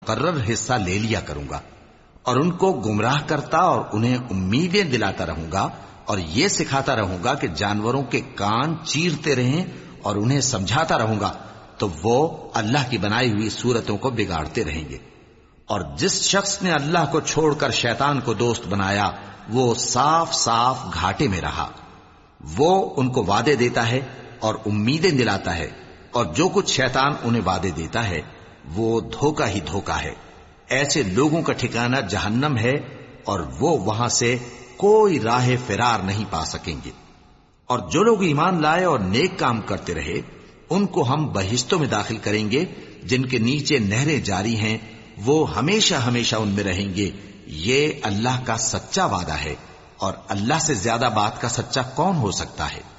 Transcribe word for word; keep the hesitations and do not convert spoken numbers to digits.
मुकर्रर हिस्सा ले लिया करूंगा और उनको गुमराह करता और उन्हें उम्मीदें दिलाता रहूंगा और ये सिखाता रहूंगा कि जानवरों के कान चीरते रहें और उन्हें समझाता रहूंगा, तो वो अल्लाह की बनाई हुई सूरतों को बिगाड़ते रहेंगे। और जिस शख्स ने अल्लाह को छोड़कर शैतान को दोस्त बनाया वो साफ साफ घाटे में रहा। वो उनको वादे देता है और उम्मीदें दिलाता है, और जो कुछ शैतान उन्हें वादे देता है वो धोखा ही धोखा है। ऐसे लोगों का ठिकाना जहन्नम है और वो वहां से कोई राह फिरार नहीं पा सकेंगे। और जो लोग ईमान लाए और नेक काम करते रहे उनको हम बहिश्तों में दाखिल करेंगे जिनके नीचे नहरें जारी हैं, वो हमेशा हमेशा उनमें रहेंगे। ये अल्लाह का सच्चा वादा है और अल्लाह से ज्यादा बात का सच्चा कौन हो सकता है।